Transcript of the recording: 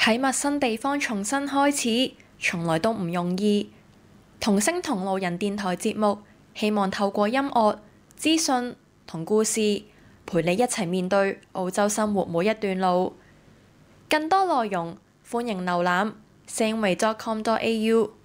喺陌生地方重新開始，從來都唔容易。同聲同路人電台節目，希望透過音樂、資訊同故事，陪你一齊面對澳洲生活每一段路。更多內容，歡迎瀏覽 samway.com.au。